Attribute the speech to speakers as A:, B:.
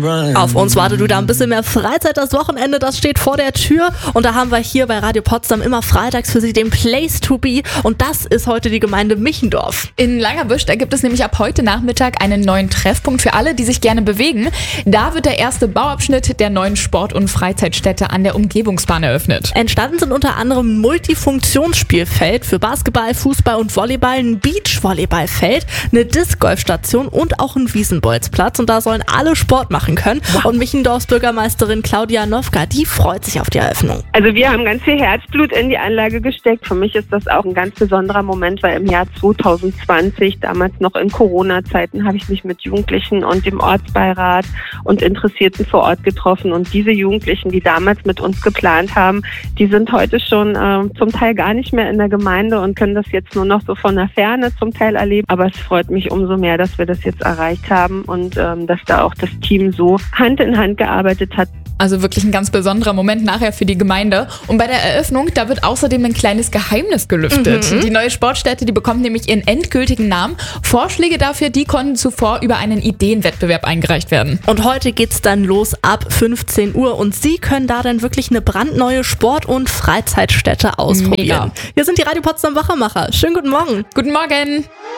A: Auf uns wartet wieder ein bisschen mehr Freizeit. Das Wochenende, das steht vor der Tür. Und da haben wir hier bei Radio Potsdam immer freitags für Sie den Place to be. Und das ist heute die Gemeinde Michendorf.
B: In Langerwisch, da gibt es nämlich ab heute Nachmittag einen neuen Treffpunkt für alle, die sich gerne bewegen. Da wird der erste Bauabschnitt der neuen Sport- und Freizeitstätte an der Umgebungsbahn eröffnet.
A: Entstanden sind unter anderem ein Multifunktionsspielfeld für Basketball, Fußball und Volleyball, ein Beachvolleyballfeld, eine Discgolfstation und auch ein Wiesenbolzplatz. Und da sollen alle Sport machen können. Wow. Und Michendorfs Bürgermeisterin Claudia Nowka, die freut sich auf die Eröffnung.
C: Also wir haben ganz viel Herzblut in die Anlage gesteckt. Für mich ist das auch ein ganz besonderer Moment, weil im Jahr 2020, damals noch in Corona-Zeiten, habe ich mich mit Jugendlichen und dem Ortsbeirat und Interessierten vor Ort getroffen. Und diese Jugendlichen, die damals mit uns geplant haben, die sind heute schon zum Teil gar nicht mehr in der Gemeinde und können das jetzt nur noch so von der Ferne zum Teil erleben. Aber es freut mich umso mehr, dass wir das jetzt erreicht haben und dass da auch das Team so Hand in Hand gearbeitet hat.
B: Also wirklich ein ganz besonderer Moment nachher für die Gemeinde. Und bei der Eröffnung, da wird außerdem ein kleines Geheimnis gelüftet. Die neue Sportstätte, die bekommt nämlich ihren endgültigen Namen. Vorschläge dafür, die konnten zuvor über einen Ideenwettbewerb eingereicht werden.
A: Und heute geht's dann los ab 15 Uhr und Sie können da dann wirklich eine brandneue Sport- und Freizeitstätte ausprobieren.
B: Mega.
A: Hier sind die Radio Potsdam Wachmacher. Schönen guten Morgen.
B: Guten Morgen.